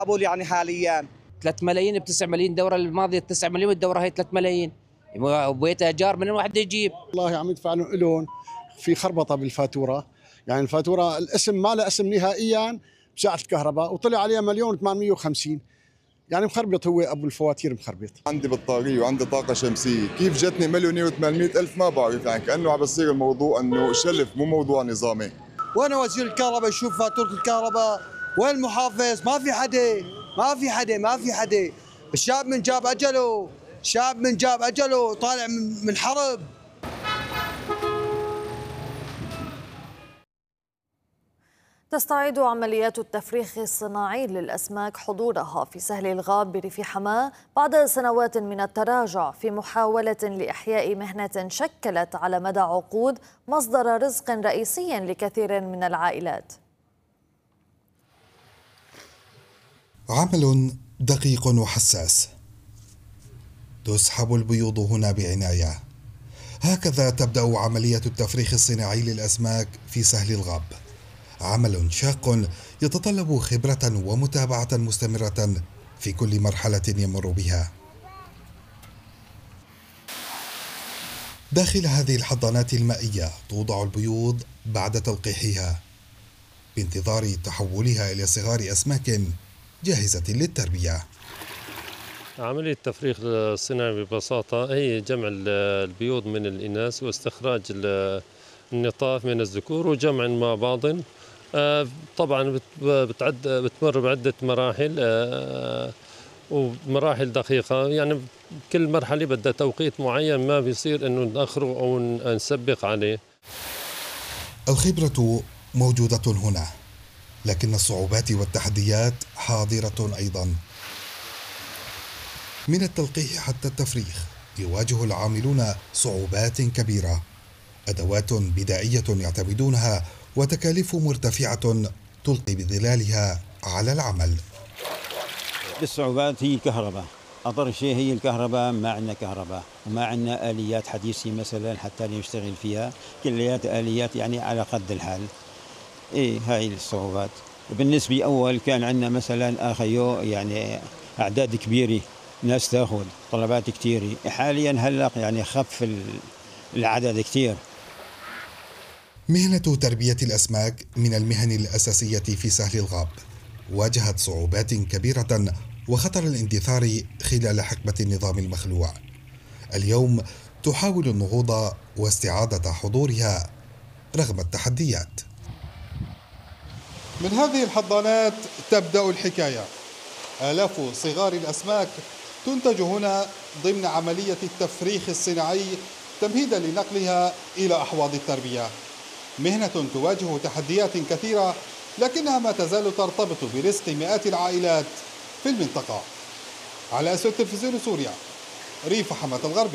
قبول يعني حاليا 3 ملايين ب 9 ملايين، الدوره الماضيه 9 مليون، الدوره هي 3 ملايين. وبيت ايجار من الواحد يجيب. والله عم يدفع لهم في خربطه بالفاتوره، يعني الفاتوره الاسم ما له اسم نهائيا بساعه الكهرباء، وطلع عليها 1,850,000. يعني مخربط، هو ابو الفواتير مخربط. عندي بطاريه وعندي طاقه شمسيه، كيف جتني 1,800,000 ما بعرف، يعني كانه عم بصير الموضوع انه شلف مو موضوع نظامي. وانا وزير الكهرباء يشوف فاتوره الكهرباء، وين المحافظ؟ ما في حدا، ما في حدا، ما في حدا. الشاب من جاب اجله، شاب من جاب اجله طالع من حرب. تستعيد عمليات التفريخ الصناعي للأسماك حضورها في سهل الغاب بريف حماة بعد سنوات من التراجع، في محاولة لإحياء مهنة شكلت على مدى عقود مصدر رزق رئيسي لكثير من العائلات. عمل دقيق وحساس، تسحب البيوض هنا بعناية. هكذا تبدأ عملية التفريخ الصناعي للأسماك في سهل الغاب، عمل شاق يتطلب خبرة ومتابعة مستمرة في كل مرحلة يمر بها. داخل هذه الحضانات المائية توضع البيوض بعد تلقيحها بانتظار تحولها إلى صغار أسماك جاهزة للتربية. عملية التفريخ الصناعي ببساطة هي جمع البيوض من الإناث واستخراج النطاف من الذكور وجمع مع بعض. طبعا بتمر بعدة مراحل ومراحل دقيقة، يعني كل مرحلة بدها توقيت معين، ما بيصير انه نأخره او نسبق عليه. الخبرة موجودة هنا، لكن الصعوبات والتحديات حاضرة أيضا. من التلقيح حتى التفريخ يواجه العاملون صعوبات كبيرة، أدوات بدائية يعتمدونها وتكاليف مرتفعة تلقي بظلالها على العمل. الصعوبات هي الكهرباء، أضر شيء هي الكهرباء، ما عندنا كهرباء وما عندنا آليات حديثة مثلا حتى نشتغل فيها، كليات آليات يعني على قد الحال. هاي الصعوبات. بالنسبة أول كان عندنا مثلا آخيو يعني أعداد كبيرة، ناس تأخذ طلبات كثيرة. حاليا هلأ يعني خف العدد كثير. مهنة تربية الأسماك من المهن الأساسية في سهل الغاب، واجهت صعوبات كبيرة وخطر الاندثار خلال حقبة النظام المخلوع. اليوم تحاول النهوض واستعادة حضورها رغم التحديات. من هذه الحضانات تبدأ الحكاية. آلاف صغار الأسماك تنتج هنا ضمن عملية التفريخ الصناعي تمهيدا لنقلها إلى أحواض التربية. مهنة تواجه تحديات كثيرة، لكنها ما تزال ترتبط برزق مئات العائلات في المنطقة. على أسود تلفزيون سوريا، ريف حماة الغربي.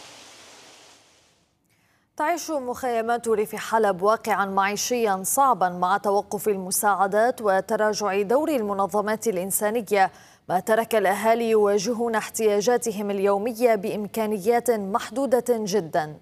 تعيش مخيمات ريف حلب واقعا معيشيا صعبا مع توقف المساعدات وتراجع دور المنظمات الإنسانية، ما ترك الأهالي يواجهون احتياجاتهم اليومية بإمكانيات محدودة جدا.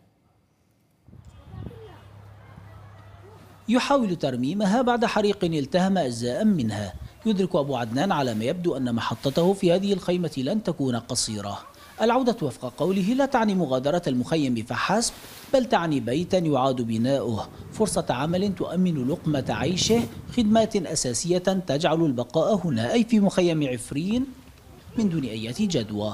يحاول ترميمها بعد حريق التهم أجزاء منها. يدرك أبو عدنان على ما يبدو أن محطته في هذه الخيمة لن تكون قصيرة. العودة وفق قوله لا تعني مغادرة المخيم فحسب، بل تعني بيتا يعاد بناؤه، فرصة عمل تؤمن لقمة عيشه، خدمات أساسية تجعل البقاء هنا أي في مخيم عفرين من دون أي جدوى.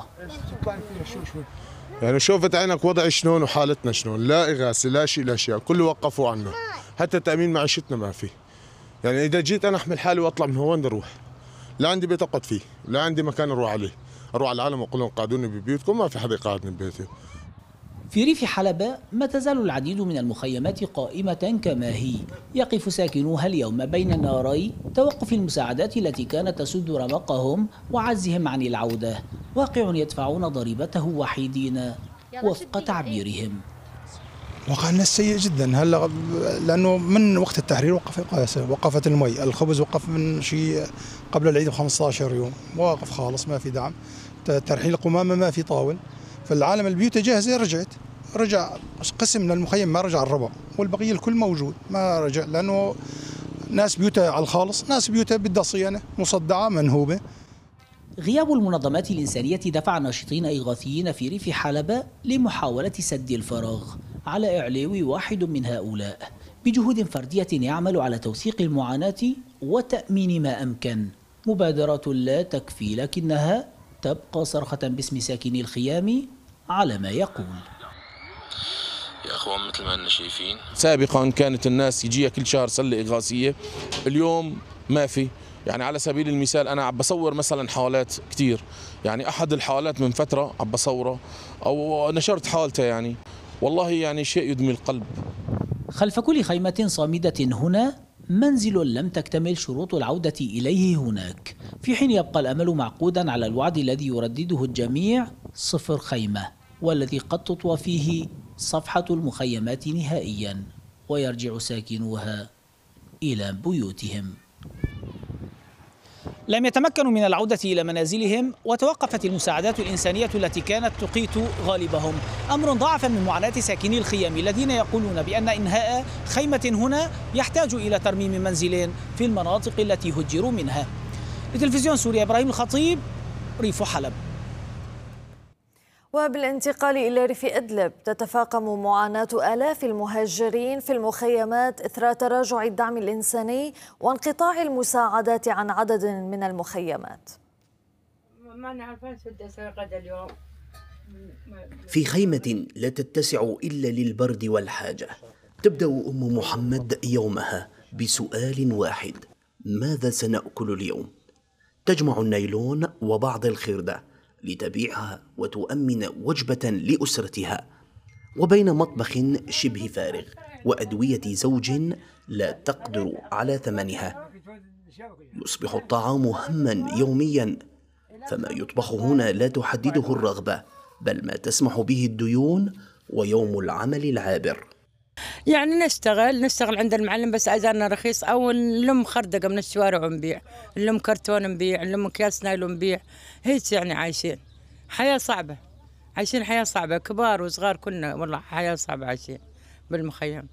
يعني شوفت عينك وضع شلون وحالتنا شلون، لا إغاثة لا شيء لا شيء، كله وقفوا عنه، حتى تأمين معيشتنا ما في. يعني إذا جيت أنا أحمل حالي وأطلع من هون أروح، لا عندي بيت أقعد فيه، لا عندي مكان أروح عليه، أروح على العالم وأقول لهم قعدوني ببيوتكم، ما في حدا يقعدني ببيتي. في ريف حلب ما تزال العديد من المخيمات قائمة كما هي، يقف ساكنوها اليوم بين ناري توقف المساعدات التي كانت تسد رمقهم وعجزهم عن العودة، واقع يدفعون ضريبته وحيدين وفق تعبيرهم. واقع الناس سيء جدا هلا، لانه من وقت التحرير وقفت المي، الخبز وقف من شيء قبل العيد ب15 يوم، واقف خالص، ما في دعم، ترحيل القمامه ما في طاول، فالعالم البيوت جاهزه رجع قسم من المخيم ما رجع الربع، والبقيه الكل موجود ما رجع، لانه ناس بيوتها على الخالص، ناس بيوتها بدها صيانة مصدعة منهوبة. غياب المنظمات الإنسانية دفع ناشطين إغاثيين في ريف حلب لمحاولة سد الفراغ على إعلاو واحد من هؤلاء بجهود فردية يعمل على توثيق المعاناة وتأمين ما أمكن. مبادرات لا تكفي لكنها تبقى صرخة باسم ساكني الخيام على ما يقول. يا اخوان مثل ما اننا شايفين سابقا كانت الناس يجيها كل شهر سله اغاثيه، اليوم ما في. يعني على سبيل المثال انا عم بصور مثلا حالات كثير، يعني احد الحالات من فتره عم بصوره او نشرت حالته، يعني والله يعني شيء يدمي القلب. خلف كل خيمة صامدة هنا منزل لم تكتمل شروط العودة إليه هناك، في حين يبقى الأمل معقودا على الوعد الذي يردده الجميع: 0 خيمة، والذي قد تطوى فيه صفحة المخيمات نهائيا ويرجع ساكنوها إلى بيوتهم. لم يتمكنوا من العودة إلى منازلهم، وتوقفت المساعدات الإنسانية التي كانت تقيت غالبهم، أمر ضاعف من معاناة ساكني الخيام الذين يقولون بأن إنهاء خيمة هنا يحتاج إلى ترميم منزل في المناطق التي هجروا منها. لتلفزيون سوريا، إبراهيم الخطيب، ريف حلب. وبالانتقال إلى ريف إدلب، تتفاقم معاناة آلاف المهاجرين في المخيمات إثر تراجع الدعم الإنساني وانقطاع المساعدات عن عدد من المخيمات. في خيمة لا تتسع إلا للبرد والحاجة، تبدأ أم محمد يومها بسؤال واحد: ماذا سنأكل اليوم؟ تجمع النايلون وبعض الخردة لتبيعها وتؤمن وجبة لأسرتها، وبين مطبخ شبه فارغ وأدوية زوج لا تقدر على ثمنها، يصبح الطعام هما يوميا، فما يطبخ هنا لا تحدده الرغبة بل ما تسمح به الديون ويوم العمل العابر. يعني نشتغل عند المعلم بس أجرنا رخيص، أو نلم خردقة من الشوارع ونبيع، نلم كرتون نبيع، نلم أكياس نايلون نبيع، هيك يعني عايشين حياة صعبة، عايشين حياة صعبة، كبار وصغار كلنا والله حياة صعبة عايشين بالمخيم.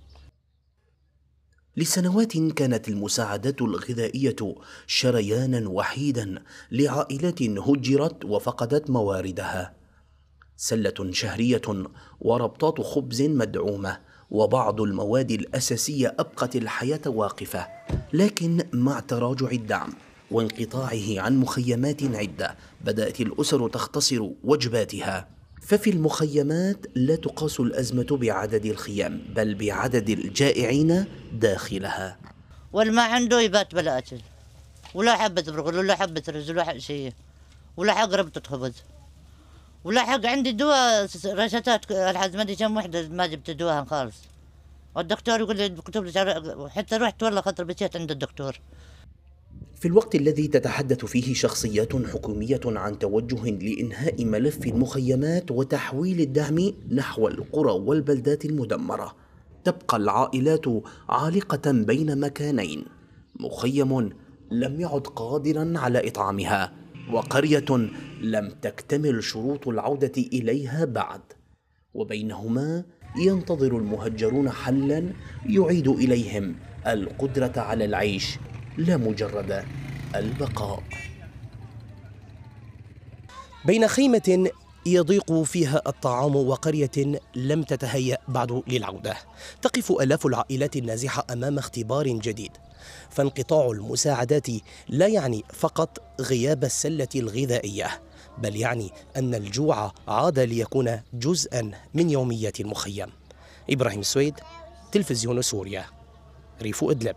لسنوات كانت المساعدات الغذائية شريانا وحيدا لعائلات هجرت وفقدت مواردها، سلة شهرية وربطات خبز مدعومة وبعض المواد الأساسية أبقت الحياة واقفة. لكن مع تراجع الدعم وانقطاعه عن مخيمات عدة بدأت الأسر تختصر وجباتها، ففي المخيمات لا تقاس الأزمة بعدد الخيام بل بعدد الجائعين داخلها. والما عنده يبات بلا أكل، ولا حبة برغل ولا حبة رز ولا حق شيء، ولا حق ربطة خبز، ولا حق عندي دواء رشتات الحد ما ادري كم وحده ما جبت دواها خالص، والدكتور يقول لي كتب لي، حتى رحت والله خاطر بكيت عند الدكتور. في الوقت الذي تتحدث فيه شخصيات حكومية عن توجه لإنهاء ملف المخيمات وتحويل الدعم نحو القرى والبلدات المدمرة، تبقى العائلات عالقة بين مكانين: مخيم لم يعد قادرا على إطعامها، وقرية لم تكتمل شروط العودة إليها بعد، وبينهما ينتظر المهجرون حلا يعيد إليهم القدرة على العيش لا مجرد البقاء. بين خيمة يضيق فيها الطعام وقرية لم تتهيأ بعد للعودة، تقف آلاف العائلات النازحة أمام اختبار جديد، فانقطاع المساعدات لا يعني فقط غياب السلة الغذائية، بل يعني أن الجوع عاد ليكون جزءا من يوميات المخيم. إبراهيم السويد، تلفزيون سوريا، ريف إدلب.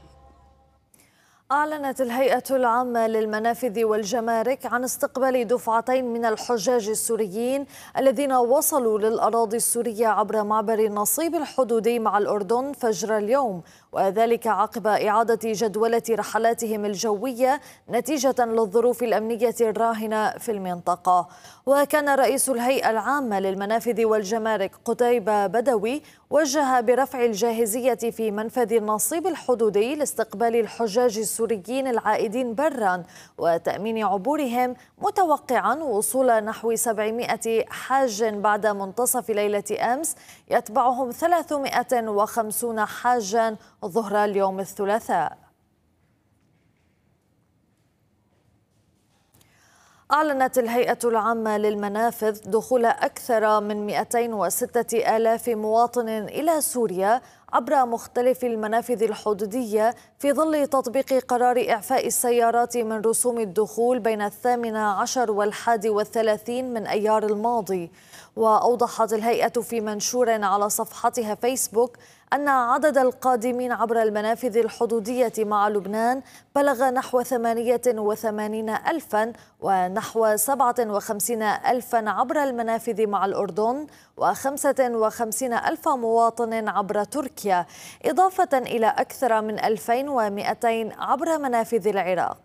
أعلنت الهيئة العامة للمنافذ والجمارك عن استقبال دفعتين من الحجاج السوريين الذين وصلوا للأراضي السورية عبر معبر النصيب الحدودي مع الأردن فجر اليوم، وذلك عقب إعادة جدولة رحلاتهم الجوية نتيجة للظروف الأمنية الراهنة في المنطقة. وكان رئيس الهيئة العامة للمنافذ والجمارك قتيبة بدوي وجه برفع الجاهزية في منفذ النصيب الحدودي لاستقبال الحجاج السوريين العائدين برا وتأمين عبورهم، متوقعا وصول نحو 700 حاج بعد منتصف ليلة أمس، يتبعهم 350 حاجا ظهر اليوم الثلاثاء. أعلنت الهيئة العامة للمنافذ دخول أكثر من 206,000 مواطن إلى سوريا عبر مختلف المنافذ الحدودية في ظل تطبيق قرار إعفاء السيارات من رسوم الدخول بين 18 و31 من أيار الماضي. وأوضحت الهيئة في منشور على صفحتها فيسبوك أن عدد القادمين عبر المنافذ الحدودية مع لبنان بلغ نحو 88,000 ونحو 57,000 عبر المنافذ مع الأردن و55,000 مواطن عبر تركيا، إضافة إلى أكثر من 2200 عبر منافذ العراق.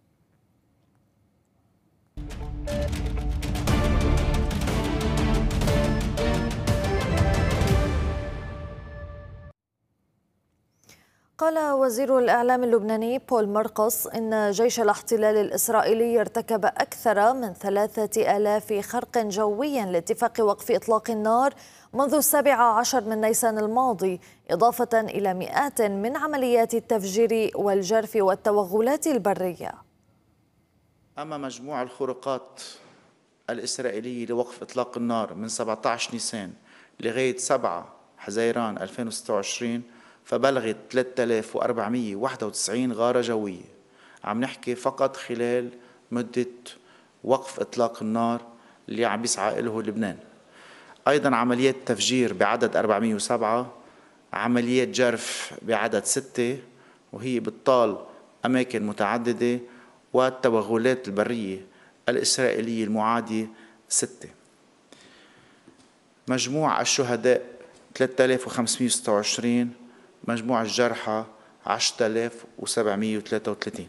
قال وزير الإعلام اللبناني بول مرقص إن جيش الاحتلال الإسرائيلي ارتكب أكثر من 3,000 خرق جوي لاتفاق وقف إطلاق النار منذ 17 من نيسان الماضي، إضافة إلى مئات من عمليات التفجير والجرف والتوغلات البرية. أما مجموع الخروقات الإسرائيلية لوقف إطلاق النار من 17 نيسان لغاية 7 حزيران 2026 فبلغت 3491 غارة جوية. عم نحكي فقط خلال مدة وقف إطلاق النار اللي عم يسعى له لبنان. أيضا عمليات تفجير بعدد 407، عمليات جرف بعدد 6 وهي بتطال أماكن متعددة، والتوغلات البرية الإسرائيلية المعادية 6. مجموع الشهداء 3526، مجموع الجرحى 10,733.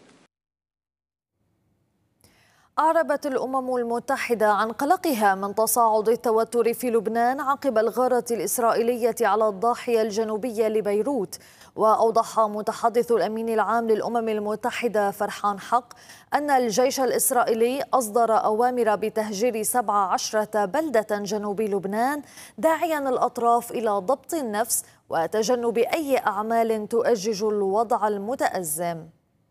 أعربت الأمم المتحدة عن قلقها من تصاعد التوتر في لبنان عقب الغارة الإسرائيلية على الضاحية الجنوبية لبيروت. وأوضح متحدث الأمين العام للأمم المتحدة فرحان حق أن الجيش الإسرائيلي أصدر أوامر بتهجير 17 بلدة جنوب لبنان، داعيا الأطراف إلى ضبط النفس وتجنب أي أعمال تؤجج الوضع المتأزم.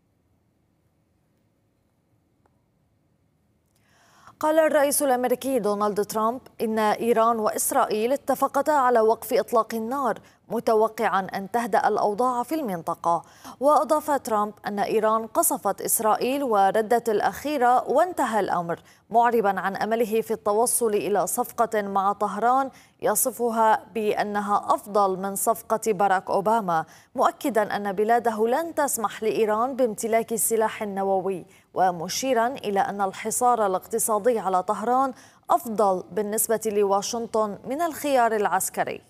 قال الرئيس الأمريكي دونالد ترامب إن إيران وإسرائيل اتفقتا على وقف إطلاق النار، متوقعا أن تهدأ الأوضاع في المنطقة. وأضاف ترامب أن إيران قصفت إسرائيل وردت الأخيرة وانتهى الأمر، معربا عن أمله في التوصل إلى صفقة مع طهران يصفها بأنها أفضل من صفقة باراك أوباما، مؤكدا أن بلاده لن تسمح لإيران بامتلاك السلاح النووي، ومشيرا إلى أن الحصار الاقتصادي على طهران أفضل بالنسبة لواشنطن من الخيار العسكري.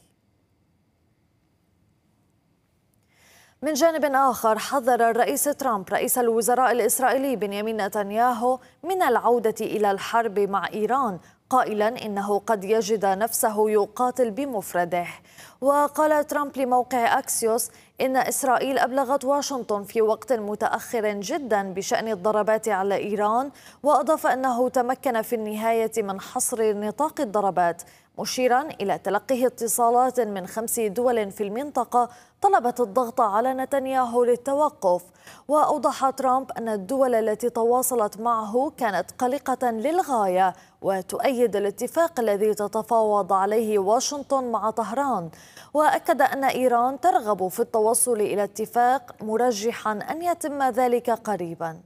من جانب آخر، حذر الرئيس ترامب رئيس الوزراء الإسرائيلي بنيامين نتنياهو من العودة إلى الحرب مع إيران، قائلا إنه قد يجد نفسه يقاتل بمفرده. وقال ترامب لموقع أكسيوس إن إسرائيل أبلغت واشنطن في وقت متأخر جدا بشأن الضربات على إيران، وأضاف أنه تمكن في النهاية من حصر نطاق الضربات، مشيرا إلى تلقيه اتصالات من 5 دول في المنطقة طلبت الضغط على نتنياهو للتوقف. وأوضح ترامب أن الدول التي تواصلت معه كانت قلقة للغاية وتؤيد الاتفاق الذي تتفاوض عليه واشنطن مع طهران، وأكد أن إيران ترغب في التوصل إلى اتفاق، مرجحا أن يتم ذلك قريبا.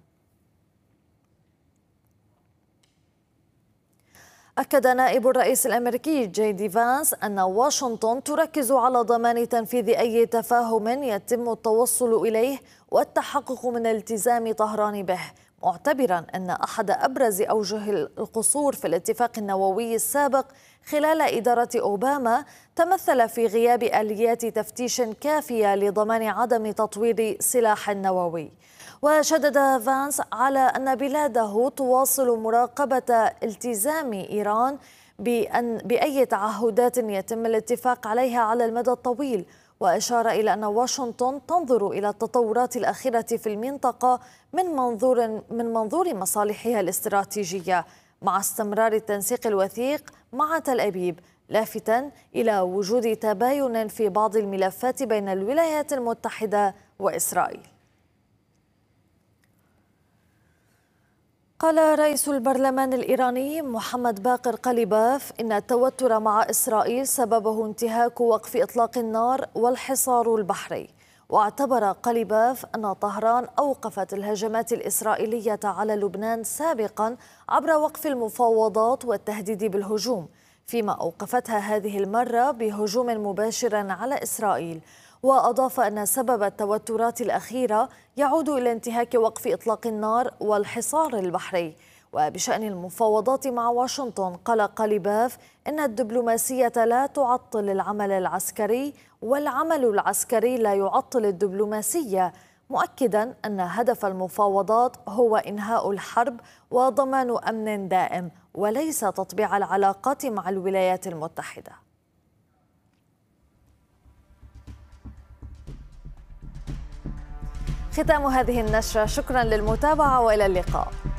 أكد نائب الرئيس الأمريكي جي دي فانس أن واشنطن تركز على ضمان تنفيذ أي تفاهم يتم التوصل إليه والتحقق من التزام طهران به، معتبرا أن أحد أبرز أوجه القصور في الاتفاق النووي السابق خلال إدارة أوباما تمثل في غياب آليات تفتيش كافية لضمان عدم تطوير سلاح نووي. وشدد فانس على أن بلاده تواصل مراقبة التزام إيران بأي تعهدات يتم الاتفاق عليها على المدى الطويل، وأشار إلى أن واشنطن تنظر إلى التطورات الأخيرة في المنطقة من منظور مصالحها الاستراتيجية، مع استمرار التنسيق الوثيق مع تل أبيب، لافتا إلى وجود تباين في بعض الملفات بين الولايات المتحدة وإسرائيل. قال رئيس البرلمان الإيراني محمد باقر قليباف إن التوتر مع إسرائيل سببه انتهاك وقف إطلاق النار والحصار البحري. واعتبر قليباف أن طهران أوقفت الهجمات الإسرائيلية على لبنان سابقا عبر وقف المفاوضات والتهديد بالهجوم، فيما أوقفتها هذه المرة بهجوم مباشر على إسرائيل. وأضاف أن سبب التوترات الأخيرة يعود إلى انتهاك وقف إطلاق النار والحصار البحري. وبشأن المفاوضات مع واشنطن قال قليباف إن الدبلوماسية لا تعطل العمل العسكري والعمل العسكري لا يعطل الدبلوماسية، مؤكدا أن هدف المفاوضات هو إنهاء الحرب وضمان أمن دائم وليس تطبيع العلاقات مع الولايات المتحدة. ختام هذه النشرة، شكرا للمتابعة وإلى اللقاء.